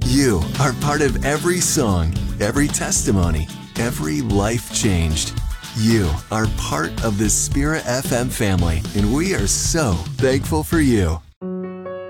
You are part of every song, every testimony, every life changed. You are part of the Spirit FM family, and we are so thankful for you.